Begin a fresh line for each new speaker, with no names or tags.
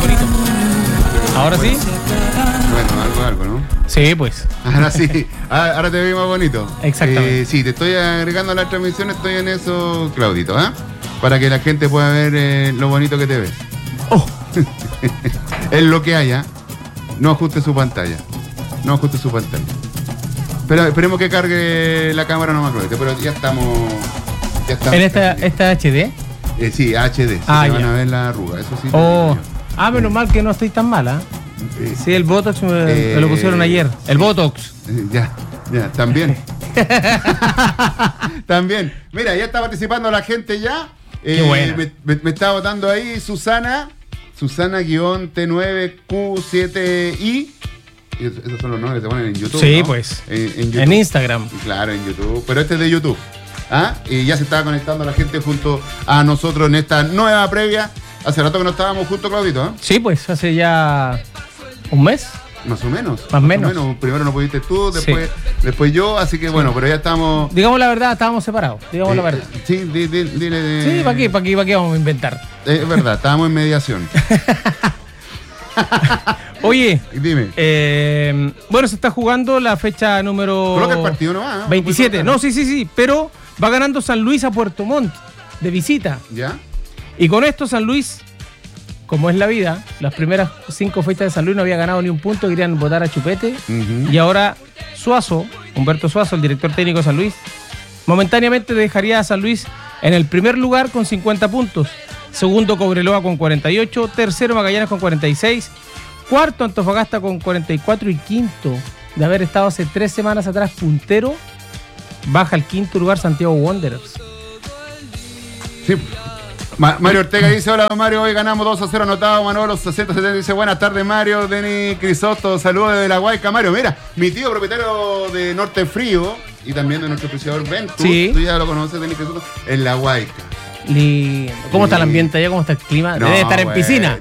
bonito. ¿Ahora sí?
Bueno, algo, ¿no?
Sí, pues.
Ahora sí, ahora te veo más bonito.
Exactamente.
Sí, te estoy agregando a la transmisión, estoy en eso, Claudito, ¿ah? Para que la gente pueda ver lo bonito que te ves.
Oh.
Es lo que haya. No ajuste su pantalla. Pero esperemos que cargue la cámara nomás, Claudito, pero ya estamos.
¿En esta HD?
Sí, HD. Sí,
Ah,
se van
ya.
a ver la arruga, eso sí.
Oh. Menos mal que no estoy tan mala. Sí, el Botox me lo pusieron ayer. El Botox.
Ya, también. También. Mira, ya está participando la gente ya.
Qué buena.
Me está votando ahí Susana-T9Q7I. Esos son los nombres que se ponen en YouTube.
Sí,
¿no?
pues.
En YouTube.
En Instagram.
Claro, en YouTube. Pero este es de YouTube. Y ya se estaba conectando la gente junto a nosotros en esta nueva previa. Hace rato que no estábamos juntos, Claudito.
Sí, pues, hace ya un mes.
Más o menos.
Más o menos.
Primero no pudiste tú,
Sí.
después yo, así que bueno, pero ya estamos.
Digamos la verdad, estábamos separados. Digamos la verdad.
Sí, dile.
Sí, ¿para qué vamos a inventar?
Es verdad, estábamos en mediación.
Oye,
Dime.
bueno, se está jugando la fecha número
Coloca el partido nomás, ¿no?
27. No, sí, pero va ganando San Luis a Puerto Montt de visita.
¿Ya?
Y con esto San Luis, como es la vida, las primeras 5 fechas de San Luis no había ganado ni un punto, querían votar a Chupete.
Uh-huh.
Y ahora Humberto Suazo, el director técnico de San Luis, momentáneamente dejaría a San Luis en el primer lugar con 50 puntos. Segundo, Cobreloa con 48. Tercero, Magallanes con 46. Cuarto, Antofagasta con 44. Y quinto, de haber estado hace 3 semanas atrás puntero, baja al quinto lugar Santiago Wanderers.
Sí. Mario Ortega dice: hola, don Mario, hoy ganamos 2-0 anotado. Manolo 670 dice: buenas tardes, Mario. Denis Crisosto, saludos desde La Guayca. Mario, mira, mi tío propietario de Norte Frío y también de nuestro auspiciador Ventus,
sí.
Tú ya lo conoces, Denis Crisosto, en La Guayca.
Lindo. ¿Cómo está el ambiente allá? ¿Cómo está el clima?
No,
Debe estar en
bueno.
piscina.